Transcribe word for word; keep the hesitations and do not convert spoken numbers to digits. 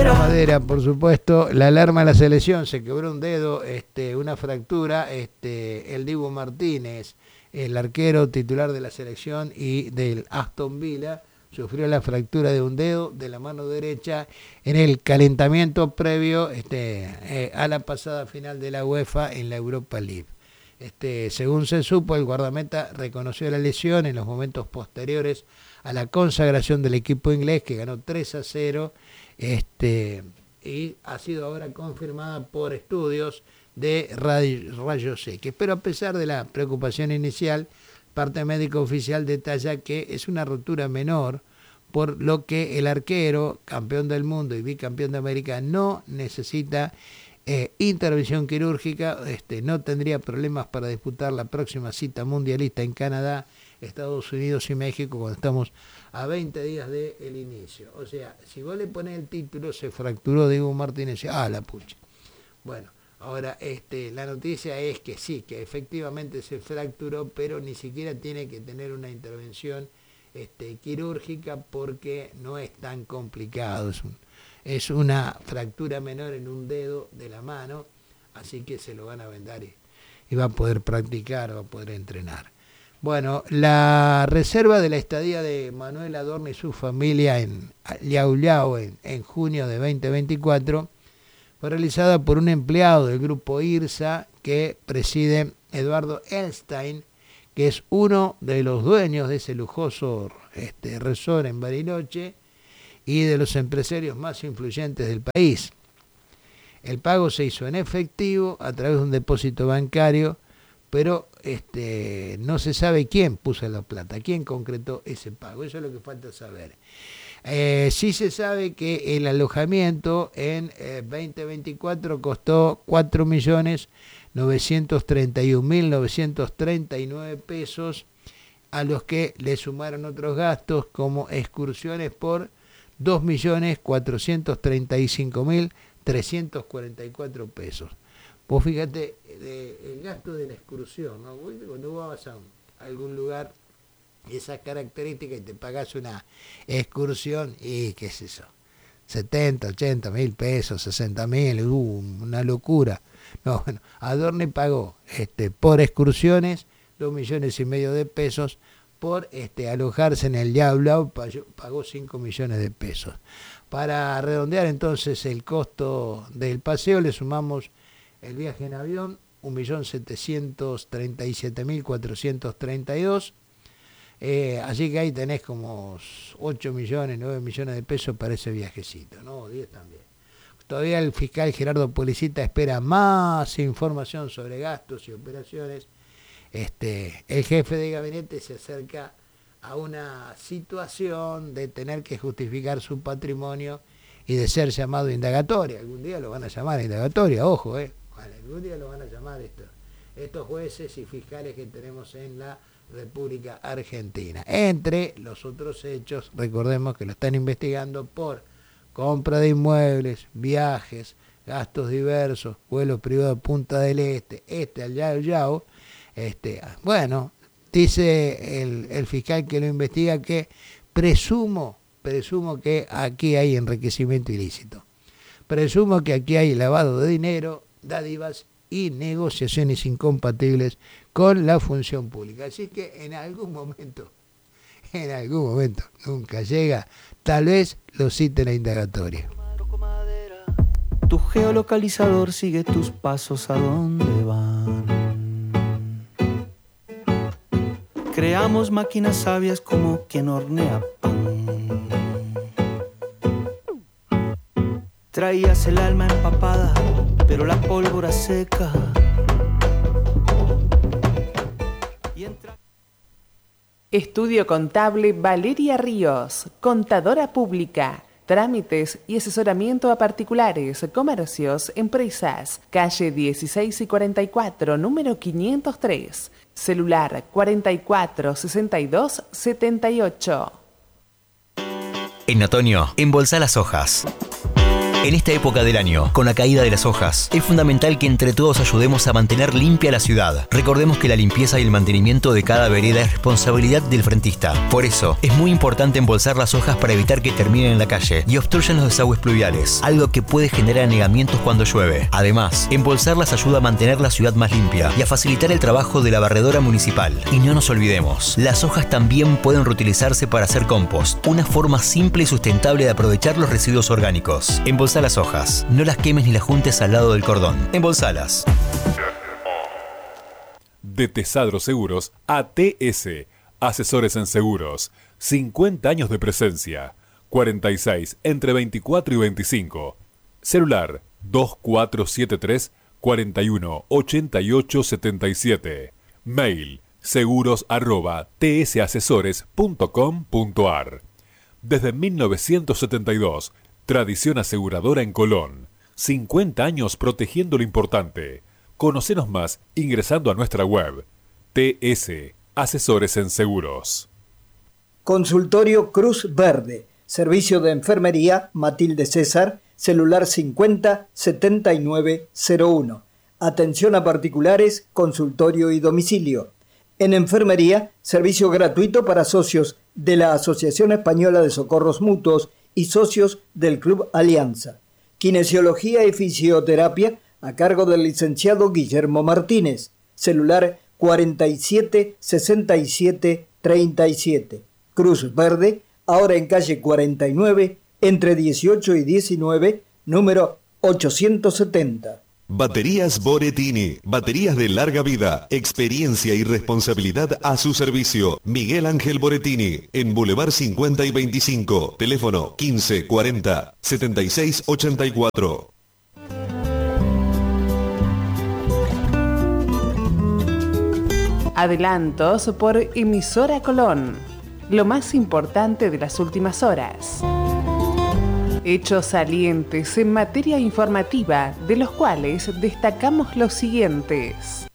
madera. La madera, por supuesto. La alarma de la selección, se quebró un dedo, este, una fractura. Este, el Dibu Martínez, el arquero titular de la selección y del Aston Villa, sufrió la fractura de un dedo de la mano derecha en el calentamiento previo este, eh, a la pasada final de la UEFA en la Europa League. Este, según se supo, el guardameta reconoció la lesión en los momentos posteriores a la consagración del equipo inglés, que ganó tres a cero, este, y ha sido ahora confirmada por estudios de rayos X. Pero a pesar de la preocupación inicial, parte médico oficial detalla que es una rotura menor, por lo que el arquero, campeón del mundo y bicampeón de América, no necesita eh, intervención quirúrgica, este, no tendría problemas para disputar la próxima cita mundialista en Canadá, Estados Unidos y México, cuando estamos a veinte días del inicio. O sea, si vos le ponés el título, se fracturó Diego Martínez, ah, la pucha. Bueno, ahora este, la noticia es que sí, que efectivamente se fracturó, pero ni siquiera tiene que tener una intervención este, quirúrgica, porque no es tan complicado. Es, un, es una fractura menor en un dedo de la mano, así que se lo van a vendar y, y va a poder practicar, va a poder entrenar. Bueno, la reserva de la estadía de Manuel Adorno y su familia en Liauyao en, en junio de veinte veinticuatro fue realizada por un empleado del grupo IRSA que preside Eduardo Elstein, que es uno de los dueños de ese lujoso este, resort en Bariloche y de los empresarios más influyentes del país. El pago se hizo en efectivo a través de un depósito bancario, pero este, no se sabe quién puso la plata, quién concretó ese pago. Eso es lo que falta saber. Eh, sí se sabe que el alojamiento en eh, veinte veinticuatro costó cuatro millones novecientos treinta y un mil novecientos treinta y nueve pesos, a los que le sumaron otros gastos como excursiones por dos millones cuatrocientos treinta y cinco mil trescientos cuarenta y cuatro pesos. Vos fíjate, de, el gasto de la excursión, ¿no? Cuando vos vas a, un, a algún lugar, esas características, y te pagás una excursión, y qué es eso, setenta, ochenta mil pesos, sesenta mil, uh, una locura. No, bueno, Adorni pagó este, por excursiones dos millones y medio de pesos, por este, alojarse en el Diablo pagó cinco millones de pesos. Para redondear entonces el costo del paseo, le sumamos el viaje en avión, un millón setecientos treinta y siete mil cuatrocientos treinta y dos. Eh, así que ahí tenés como ocho millones, nueve millones de pesos para ese viajecito, ¿no? diez también. Todavía el fiscal Gerardo Policita espera más información sobre gastos y operaciones. Este, el jefe de gabinete se acerca a una situación de tener que justificar su patrimonio y de ser llamado a indagatoria. Algún día lo van a llamar a indagatoria, ojo, eh. Vale, algún día lo van a llamar estos, estos jueces y fiscales que tenemos en la República Argentina. Entre los otros hechos, recordemos que lo están investigando por compra de inmuebles, viajes, gastos diversos, vuelos privados a Punta del Este, este al Yao Yao. Este, bueno, dice el, el fiscal que lo investiga que presumo, presumo que aquí hay enriquecimiento ilícito. Presumo que aquí hay lavado de dinero, dádivas y negociaciones incompatibles con la función pública. Así que en algún momento, en algún momento, nunca llega, tal vez lo citen a indagatoria. Tu geolocalizador sigue tus pasos a donde van. Creamos máquinas sabias como quien hornea pan. Traías el alma empapada, pero la pólvora seca. Y entra... Estudio Contable Valeria Ríos, contadora pública. Trámites y asesoramiento a particulares, comercios, empresas. Calle dieciséis y cuarenta y cuatro, número quinientos tres. Celular cuarenta y cuatro sesenta y dos setenta y ocho. En otoño, embolsá las hojas. En esta época del año, con la caída de las hojas, es fundamental que entre todos ayudemos a mantener limpia la ciudad. Recordemos que la limpieza y el mantenimiento de cada vereda es responsabilidad del frentista. Por eso, es muy importante embolsar las hojas para evitar que terminen en la calle y obstruyan los desagües pluviales, algo que puede generar anegamientos cuando llueve. Además, embolsarlas ayuda a mantener la ciudad más limpia y a facilitar el trabajo de la barredora municipal. Y no nos olvidemos, las hojas también pueden reutilizarse para hacer compost, una forma simple y sustentable de aprovechar los residuos orgánicos. Embolsar las hojas, no las quemes ni las juntes al lado del cordón. Embolsalas. De Tesadro Seguros a T S, asesores en seguros, cincuenta años de presencia, cuarenta y seis entre veinticuatro y veinticinco, celular dos cuatro siete tres, cuatro uno, ocho ocho siete siete, mail seguros arroba t s asesores punto com punto a r. Desde mil novecientos setenta y dos, tradición aseguradora en Colón, cincuenta años protegiendo lo importante. Conocenos más ingresando a nuestra web, T S, Asesores en Seguros. Consultorio Cruz Verde, servicio de enfermería Matilde César, celular cincuenta, setenta y nueve cero uno. Atención a particulares, consultorio y domicilio. En enfermería, servicio gratuito para socios de la Asociación Española de Socorros Mutuos y socios del Club Alianza. Kinesiología y fisioterapia a cargo del licenciado Guillermo Martínez. Celular cuarenta y siete, sesenta y siete, treinta y siete. Cruz Verde, ahora en calle cuarenta y nueve, entre dieciocho y diecinueve, número ochocientos setenta. Baterías Boretini, baterías de larga vida, experiencia y responsabilidad a su servicio. Miguel Ángel Boretini, en Boulevard cincuenta y veinticinco, teléfono quince cuarenta, setenta y seis ochenta y cuatro. Adelantos por Emisora Colón. Lo más importante de las últimas horas. Hechos salientes en materia informativa, de los cuales destacamos los siguientes.